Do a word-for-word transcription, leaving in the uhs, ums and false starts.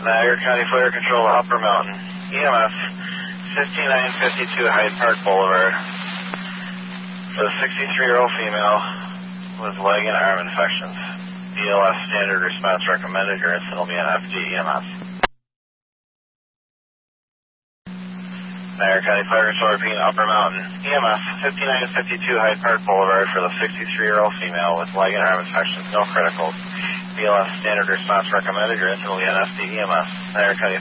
Niagara County Fire Control, Upper Mountain, E M S, fifty-nine fifty-two Hyde Park Boulevard. For the sixty-three-year-old female with leg and arm infections. B L S standard response recommended. Your incident will be an F D E M S. Niagara County Fire Control repeating Upper Mountain, E M S, fifty-nine fifty-two Hyde Park Boulevard for the sixty-three-year-old female with leg and arm infections, no criticals. B L S standard response recommended. Your incident will be an F D E M S. Niagara County